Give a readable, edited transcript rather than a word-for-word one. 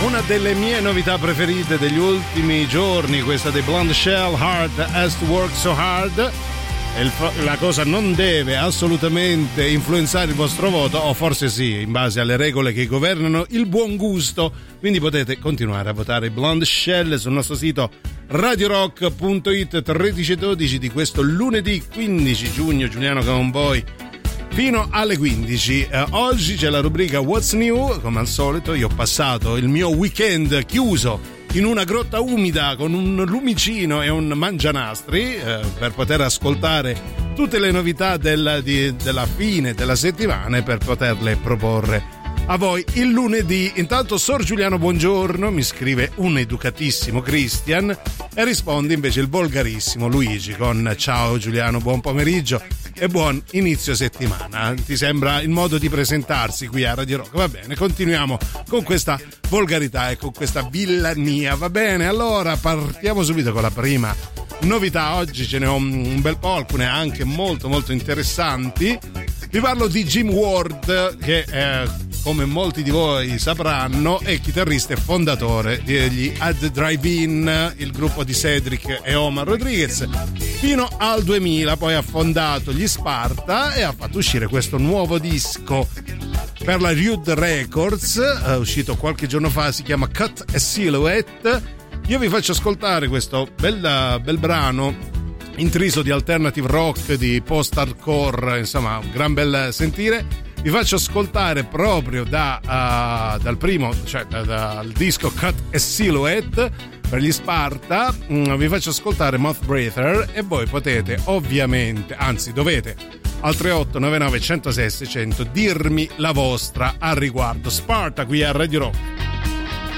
Una delle mie novità preferite degli ultimi giorni, questa dei Blonde Shell, Hard Has to Work So Hard. La cosa non deve assolutamente influenzare il vostro voto, o forse sì, in base alle regole che governano il buon gusto. Quindi potete continuare a votare Blonde Shell sul nostro sito radiorock.it 13-12 di questo lunedì 15 giugno. Giuliano Cowboy fino alle 15. Oggi c'è la rubrica What's New. Come al solito io ho passato il mio weekend chiuso in una grotta umida con un lumicino e un mangianastri per poter ascoltare tutte le novità della fine della settimana e per poterle proporre a voi il lunedì. Intanto Sor Giuliano buongiorno, mi scrive un educatissimo Christian e risponde invece il volgarissimo Luigi con ciao Giuliano, buon pomeriggio e buon inizio settimana. Ti sembra il modo di presentarsi qui a Radio Rock? Va bene, continuiamo con questa volgarità e con questa villania, va bene? Allora partiamo subito con la prima novità. Oggi ce ne ho un bel po', alcune anche molto molto interessanti. Vi parlo di Jim Ward che come molti di voi sapranno è chitarrista e fondatore degli Ad Drive-In, il gruppo di Cedric e Omar Rodriguez, fino al 2000. Poi ha fondato gli Sparta e ha fatto uscire questo nuovo disco per la Rude Records, uscito qualche giorno fa, si chiama Cut a Silhouette. Io vi faccio ascoltare questo bel brano intriso di alternative rock, di post-hardcore, insomma un gran bel sentire. Vi faccio ascoltare proprio dal primo, cioè dal disco Cut a Silhouette per gli Sparta. Vi faccio ascoltare Moth Breather e voi potete ovviamente, anzi dovete, al 38 99 106 600 dirmi la vostra al riguardo. Sparta qui a Radio Rock.